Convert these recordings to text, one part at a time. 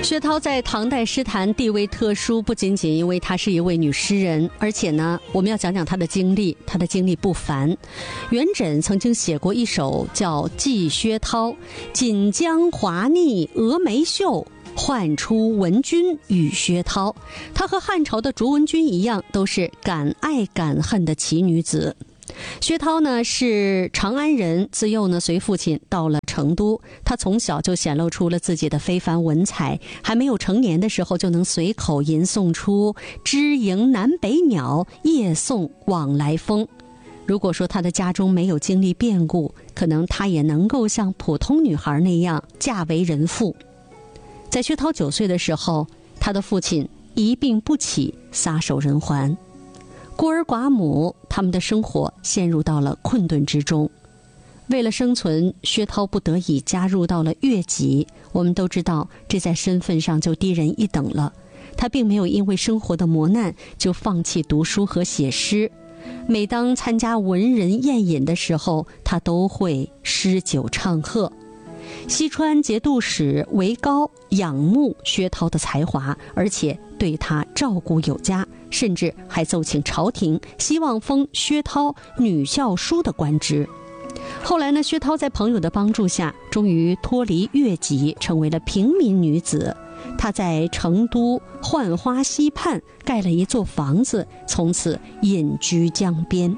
薛涛在唐代诗坛地位特殊，不仅仅因为她是一位女诗人，而且呢，我们要讲讲她的经历。她的经历不凡。元稹曾经写过一首叫《寄薛涛》，锦江华腻峨眉秀，唤出文君与薛涛。她和汉朝的卓文君一样，都是敢爱敢恨的奇女子。薛涛呢是长安人，自幼呢随父亲到了成都。他从小就显露出了自己的非凡文采，还没有成年的时候就能随口吟诵出知迎南北鸟，夜送往来风。如果说他的家中没有经历变故，可能他也能够像普通女孩那样嫁为人妇。在薛涛9岁的时候，他的父亲一病不起，撒手人寰。孤儿寡母，他们的生活陷入到了困顿之中。为了生存，薛涛不得已加入到了乐籍。我们都知道，这在身份上就低人一等了。他并没有因为生活的磨难就放弃读书和写诗。每当参加文人宴饮的时候，他都会诗酒唱和。西川节度使韦高仰慕薛涛的才华，而且对他照顾有加，甚至还奏请朝廷，希望封薛涛女校书的官职。后来呢，薛涛在朋友的帮助下，终于脱离乐籍，成为了平民女子。她在成都浣花溪畔盖了一座房子，从此隐居江边。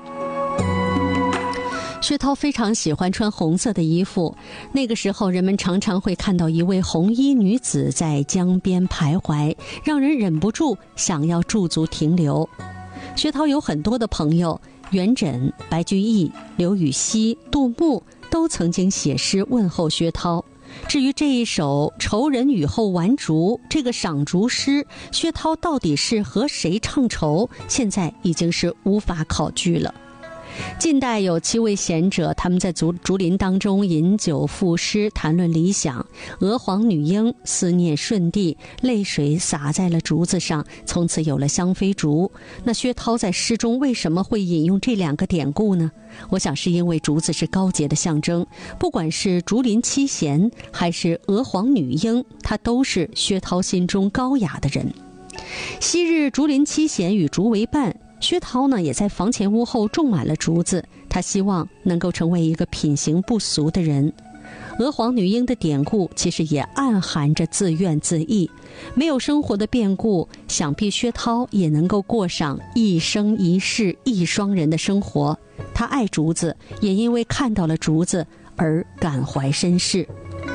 薛涛非常喜欢穿红色的衣服，那个时候人们常常会看到一位红衣女子在江边徘徊，让人忍不住想要驻足停留。薛涛有很多的朋友，元稹、白居易、刘禹锡、杜牧都曾经写诗问候薛涛。至于这一首《愁人雨后玩竹》这个赏竹诗，薛涛到底是和谁唱愁，现在已经是无法考据了。近代有7位贤者，他们在竹林当中饮酒赋诗，谈论理想。娥皇女英思念舜帝，泪水洒在了竹子上，从此有了香妃竹。那薛涛在诗中为什么会引用这2个典故呢？我想是因为竹子是高洁的象征，不管是竹林七贤还是娥皇女英，她都是薛涛心中高雅的人。昔日竹林七贤与竹为伴，薛涛呢也在房前屋后种满了竹子，他希望能够成为一个品行不俗的人。娥皇女英的典故其实也暗含着自怨自艾。没有生活的变故，想必薛涛也能够过上一生一世一双人的生活。他爱竹子，也因为看到了竹子而感怀身世。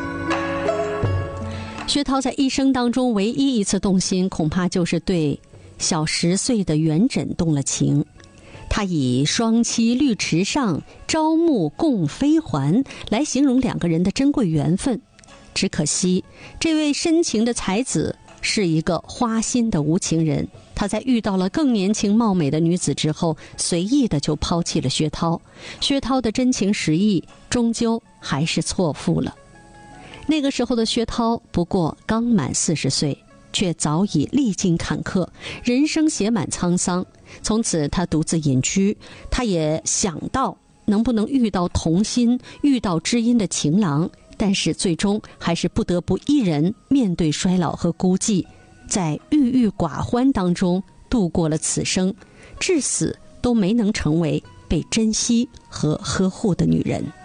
薛涛在一生当中唯一一次动心，恐怕就是对小10岁的元稹动了情。他以双栖绿池上，朝暮共飞还来形容2个人的珍贵缘分。只可惜这位深情的才子是一个花心的无情人，他在遇到了更年轻貌美的女子之后，随意的就抛弃了薛涛。薛涛的真情实意终究还是错付了。那个时候的薛涛不过刚满40岁，却早已历尽坎坷，人生写满沧桑。从此他独自隐居，他也想到能不能遇到同心，遇到知音的情郎，但是最终还是不得不一人面对衰老和孤寂，在郁郁寡欢当中度过了此生，至死都没能成为被珍惜和呵护的女人。